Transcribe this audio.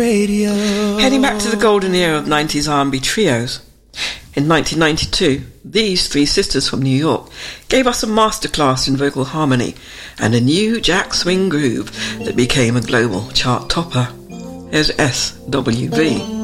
Radio. Heading back to the golden era of 90s R&B trios. In 1992, these three sisters from New York gave us a masterclass in vocal harmony and a new jack swing groove that became a global chart topper. Here's SWV.